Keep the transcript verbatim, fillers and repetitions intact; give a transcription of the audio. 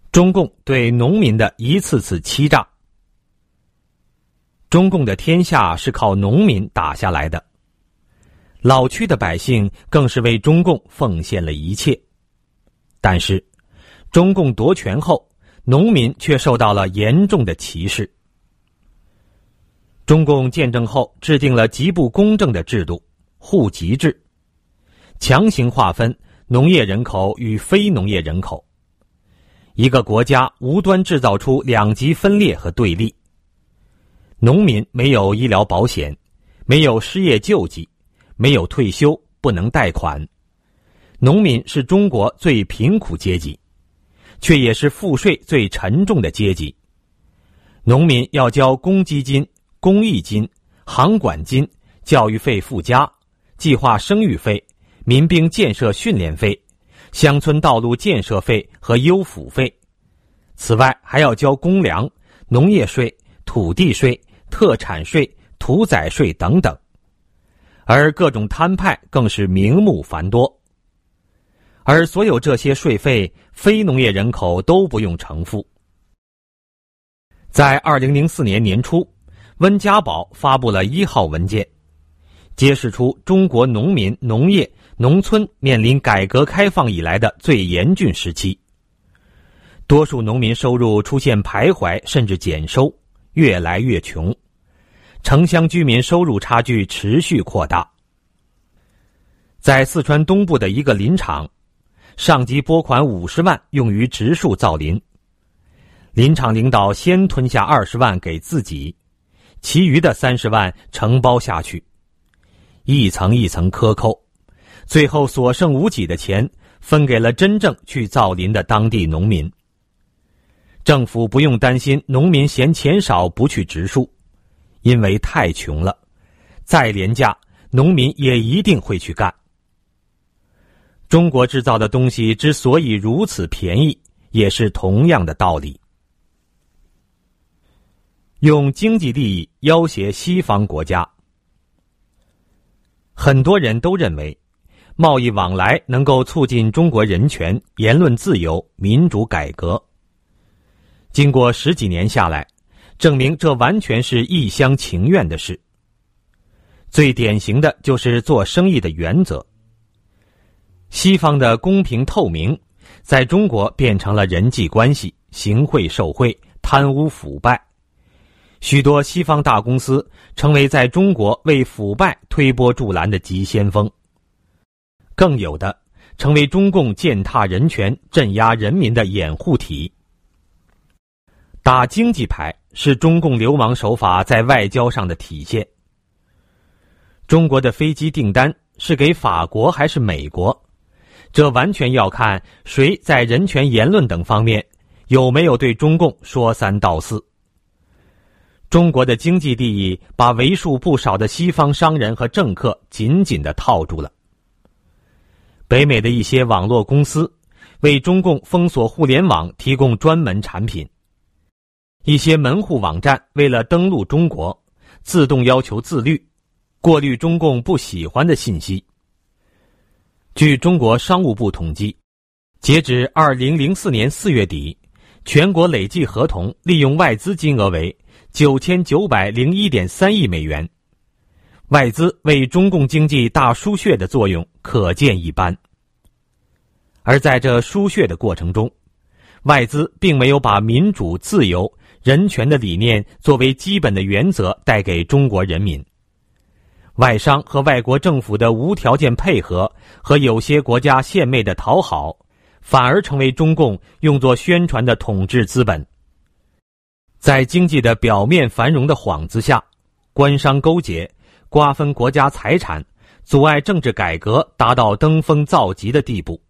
中共对农民的一次次欺诈。中共的天下是靠农民打下来的，老区的百姓更是为中共奉献了一切。但是，中共夺权后，农民却受到了严重的歧视。中共建政后制定了极不公正的制度——户籍制，强行划分农业人口与非农业人口。一个国家无端制造出两极分裂和对立。农民没有医疗保险，没有失业救济，没有退休，不能贷款。农民是中国最贫苦阶级，却也是赋税最沉重的阶级。农民要交公积金、公益金、航管金、教育费附加、计划生育费、民兵建设训练费、乡村道路建设费和优抚费。此外还要交公粮、农业税、土地税、特产税、屠宰税等等，而各种摊派更是名目繁多。而所有这些税费，非农业人口都不用承付。在二零零四年年初，温家宝发布了一号文件，揭示出中国农民、农业、农村面临改革开放以来的最严峻时期。多数农民收入出现徘徊甚至减收，越来越穷，城乡居民收入差距持续扩大。在四川东部的一个林场，上级拨款五十万用于植树造林，林场领导先吞下二十万给自己，其余的三十万承包下去，一层一层克扣，最后所剩无几的钱分给了真正去造林的当地农民。政府不用担心农民嫌钱少不去植树，因为太穷了，再廉价，农民也一定会去干。中国制造的东西之所以如此便宜，也是同样的道理。用经济利益要挟西方国家。很多人都认为，贸易往来能够促进中国人权、言论自由、民主改革。经过十几年下来，证明这完全是一厢情愿的事。最典型的就是做生意的原则。西方的公平透明，在中国变成了人际关系、行贿受贿、贪污腐败。许多西方大公司成为在中国为腐败推波助澜的急先锋，更有的成为中共践踏人权、镇压人民的掩护体。打经济牌是中共流氓手法在外交上的体现。中国的飞机订单是给法国还是美国？这完全要看谁在人权言论等方面有没有对中共说三道四。中国的经济利益把为数不少的西方商人和政客紧紧地套住了。北美的一些网络公司为中共封锁互联网提供专门产品。一些门户网站为了登陆中国，自动要求自律，过滤中共不喜欢的信息。据中国商务部统计，截至二零零四年四月底，全国累计合同利用外资金额为九千九百零一点三亿美元，外资为中共经济大输血的作用可见一斑。而在这输血的过程中，外资并没有把民主、自由、人权的理念作为基本的原则带给中国人民。外商和外国政府的无条件配合和有些国家献媚的讨好，反而成为中共用作宣传的统治资本。在经济的表面繁荣的幌子下，官商勾结，瓜分国家财产，阻碍政治改革，达到登峰造极的地步。